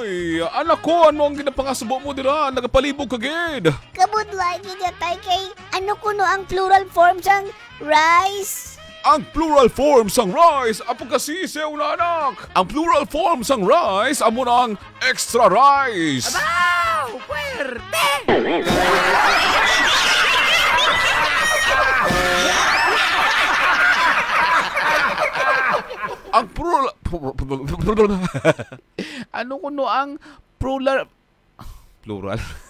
Ay, anak ko, ano ang ginapangasubo mo dira? Nagapalibog kagid. Kabudlay niya tay kay ano kuno ang plural form sang rice. Ang plural form sang rice, apo kasisew na anak. Ang plural form sang rice, amo na ang extra rice. Abaw! Puwerte! Ang plural... ano kuno ang plural... Plural?